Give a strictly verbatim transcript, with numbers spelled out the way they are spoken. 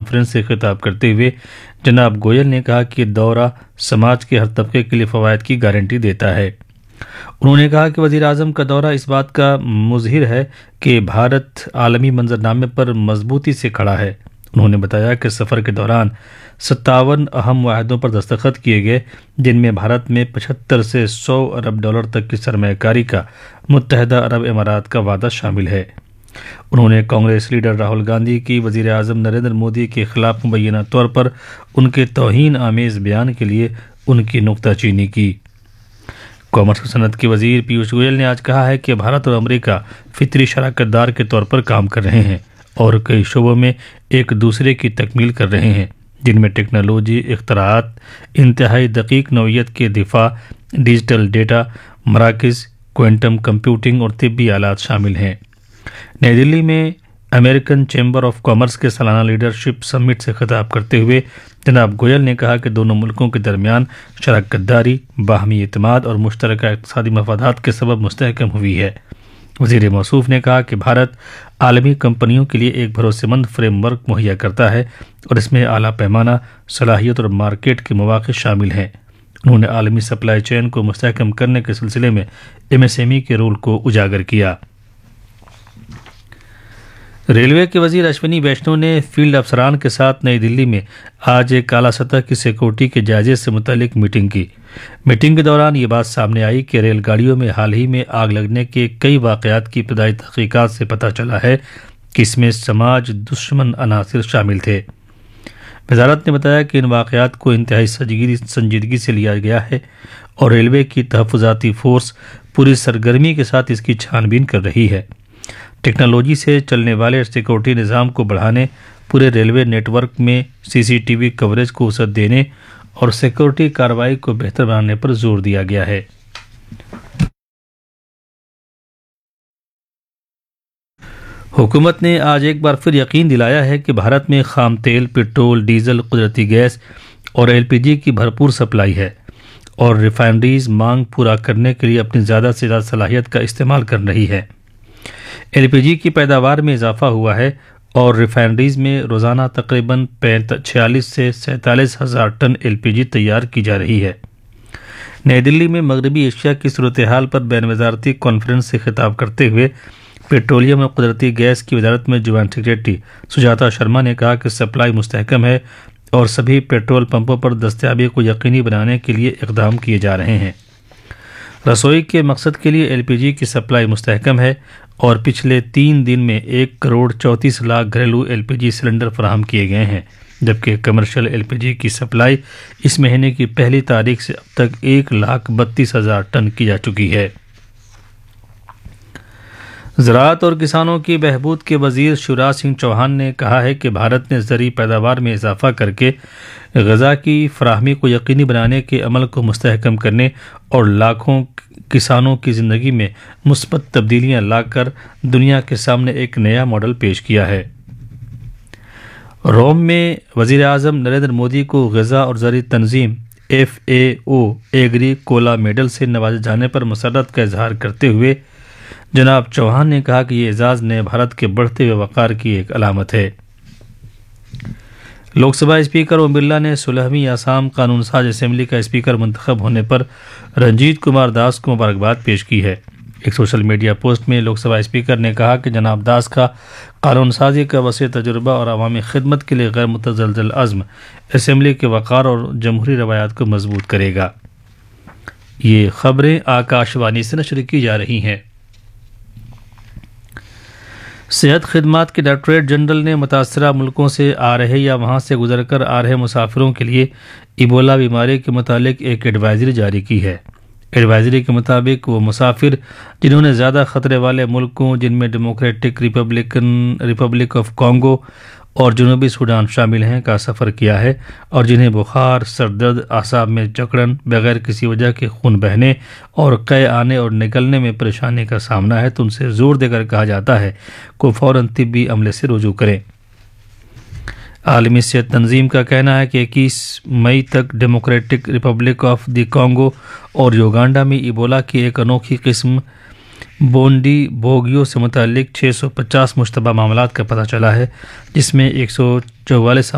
Conference سے خطاب کرتے ہوئے جناب گوئل نے کہا کہ دورہ سماج کے ہر طبقے کے لیے فوائد کی گارنٹی دیتا ہے۔ انہوں نے کہا کہ وزیر اعظم کا دورہ اس بات کا مظہر ہے کہ بھارت عالمی منظرنامے پر مضبوطی سے کھڑا ہے۔ انہوں نے بتایا کہ سفر کے دوران ستاون اہم معاہدوں پر دستخط کیے گئے، جن میں بھارت میں پچہتر سے سو ارب ڈالر تک کی سرمایہ کاری کا متحدہ عرب امارات کا وعدہ شامل ہے۔ انہوں نے کانگریس لیڈر راہل گاندھی کی وزیر اعظم نریندر مودی کے خلاف مبینہ طور پر ان کے توہین آمیز بیان کے لیے ان کی نکتہ چینی کی۔ کامرس و صنعت کے وزیر پیوش گوئل نے آج کہا ہے کہ بھارت اور امریکہ فطری شراکت دار کے طور پر کام کر رہے ہیں اور کئی شعبوں میں ایک دوسرے کی تکمیل کر رہے ہیں، جن میں ٹیکنالوجی، اختراعات، انتہائی دقیق نوعیت کے دفاع، ڈیجیٹل ڈیٹا مراکز، کوانٹم کمپیوٹنگ اور طبی آلات شامل ہیں۔ نئی دلی میں امریکن چیمبر آف کامرس کے سالانہ لیڈرشپ سمٹ سے خطاب کرتے ہوئے جناب گوئل نے کہا کہ دونوں ملکوں کے درمیان شراکت داری، باہمی اعتماد اور مشترکہ اقتصادی مفادات کے سبب مستحکم ہوئی ہے۔ وزیر موصوف نے کہا کہ بھارت عالمی کمپنیوں کے لیے ایک بھروسے مند فریم ورک مہیا کرتا ہے اور اس میں اعلیٰ پیمانہ صلاحیت اور مارکیٹ کے مواقع شامل ہیں۔ انہوں نے عالمی سپلائی چین کو مستحکم کرنے کے سلسلے میں ایم ایس ایم ای کے رول کو اجاگر کیا۔ ریلوے کے وزیر اشونی ویشنو نے فیلڈ افسران کے ساتھ نئی دلی میں آج ایک اعلیٰ سطح کی سیکورٹی کے جائزے سے متعلق میٹنگ کی۔ میٹنگ کے دوران یہ بات سامنے آئی کہ ریل گاڑیوں میں حال ہی میں آگ لگنے کے کئی واقعات کی ابتدائی تحقیقات سے پتہ چلا ہے کہ اس میں سماج دشمن عناصر شامل تھے۔ وزارت نے بتایا کہ ان واقعات کو انتہائی سنجیدگی سے لیا گیا ہے اور ریلوے کی تحفظاتی فورس پوری سرگرمی کے ساتھ اس کی چھان بین کر رہی ہے۔ ٹیکنالوجی سے چلنے والے سیکورٹی نظام کو بڑھانے، پورے ریلوے نیٹ ورک میں سی سی ٹی وی کوریج کو وسعت دینے اور سیکورٹی کارروائی کو بہتر بنانے پر زور دیا گیا ہے۔ حکومت نے آج ایک بار پھر یقین دلایا ہے کہ بھارت میں خام تیل، پٹرول، ڈیزل، قدرتی گیس اور ایل پی جی کی بھرپور سپلائی ہے اور ریفائنریز مانگ پورا کرنے کے لیے اپنی زیادہ سے زیادہ صلاحیت کا استعمال کر رہی ہے۔ ایل پی جی کی پیداوار میں اضافہ ہوا ہے اور ریفائنریز میں روزانہ تقریباً چھیالیس سے سینتالیس ہزار ٹن ایل پی جی تیار کی جا رہی ہے۔ نئی دلی میں مغربی ایشیا کی صورتحال پر بین وزارتی کانفرنس سے خطاب کرتے ہوئے پیٹرولیم اور قدرتی گیس کی وزارت میں جوائنٹ سیکریٹری سجاتا شرما نے کہا کہ سپلائی مستحکم ہے اور سبھی پیٹرول پمپوں پر دستیابی کو یقینی بنانے کے لیے اقدام کیے جا رہے ہیں۔ رسوئی کے مقصد کے لیے ایل پی جی کی سپلائی مستحکم ہے اور پچھلے تین دن میں ایک کروڑ چونتیس لاکھ گھریلو ایل پی جی سلنڈر فراہم کیے گئے ہیں، جبکہ کمرشل ایل پی جی کی سپلائی اس مہینے کی پہلی تاریخ سے اب تک ایک لاکھ بتیس ہزار ٹن کی جا چکی ہے۔ زراعت اور کسانوں کی بہبود کے وزیر شیوراج سنگھ چوہان نے کہا ہے کہ بھارت نے زرعی پیداوار میں اضافہ کر کے غذا کی فراہمی کو یقینی بنانے کے عمل کو مستحکم کرنے اور لاکھوں کسانوں کی زندگی میں مثبت تبدیلیاں لا کر دنیا کے سامنے ایک نیا ماڈل پیش کیا ہے۔ روم میں وزیر اعظم نریندر مودی کو غذا اور زرعی تنظیم F A O agri Cola medal سے نوازے جانے پر مسرت کا اظہار کرتے ہوئے جناب چوہان نے کہا کہ یہ اعزاز نئے بھارت کے بڑھتے ہوئے وقار کی ایک علامت ہے۔ لوک سبھا اسپیکر اوم برلا نے سولہویں آسام قانون ساز اسمبلی کا اسپیکر منتخب ہونے پر رنجیت کمار داس کو مبارکباد پیش کی ہے۔ ایک سوشل میڈیا پوسٹ میں لوک سبھا اسپیکر نے کہا کہ جناب داس کا قانون سازی کا وسیع تجربہ اور عوامی خدمت کے لیے غیر متزلزل عزم اسمبلی کے وقار اور جمہوری روایات کو مضبوط کرے گا۔ یہ خبریں آکاش وانی سے نشر کی جا رہی ہیں۔ صحت خدمات کے ڈائریکٹوریٹ جنرل نے متاثرہ ملکوں سے آ رہے یا وہاں سے گزر کر آ رہے مسافروں کے لیے ایبولا بیماری کے متعلق ایک ایڈوائزری جاری کی ہے۔ ایڈوائزری کے مطابق وہ مسافر جنہوں نے زیادہ خطرے والے ملکوں جن میں democratic Republican republic of Congo اور جنوبی سوڈان شامل ہیں کا سفر کیا ہے اور جنہیں بخار، سر درد، اعصاب میں جکڑن، بغیر کسی وجہ کے خون بہنے اور قے آنے اور نکلنے میں پریشانی کا سامنا ہے تو ان سے زور دے کر کہا جاتا ہے کہ فوراً طبی عملے سے رجوع کریں۔ عالمی صحت تنظیم کا کہنا ہے کہ اکیس مئی تک democratic republic of the Congo اور یوگانڈا میں ایبولا کی ایک انوکھی قسم بونڈی بوگیو سے متعلق چھ سو پچاس مشتبہ معاملات کا پتہ چلا ہے، جس میں ایک سو چوالیس